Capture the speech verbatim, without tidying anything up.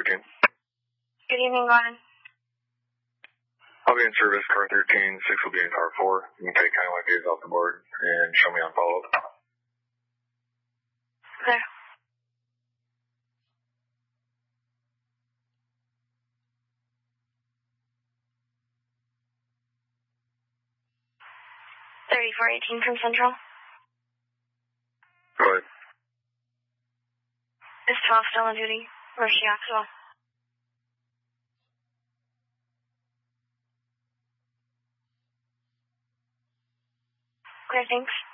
thirteen. Good evening, Glenn. I'll be in service, car thirteen, six will be in car four. You can take kind of like days off the board and show me on follow-up. Okay. thirty-four eighteen from Central. Go ahead. Is twelve still on duty? Where's she Axel? Okay, thanks.